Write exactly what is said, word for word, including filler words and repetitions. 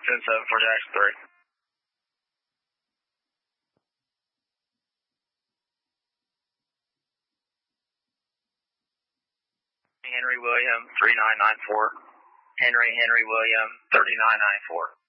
ten seven for Jackson three. Henry William, three nine nine four. Henry, Henry William, thirty nine ninety four.